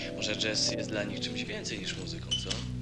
Może jazz jest dla nich czymś więcej niż muzyką, co?